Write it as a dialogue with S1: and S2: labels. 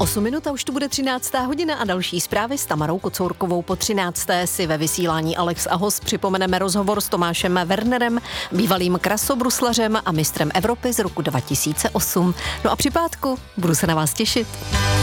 S1: 8 minut a už tu bude 13. hodina a další zprávy s Tamarou Kocourkovou. Po 13. si ve vysílání Alex a host připomeneme rozhovor s Tomášem Wernerem, bývalým krasobruslařem a mistrem Evropy z roku 2008. No a při pátku budu se na vás těšit.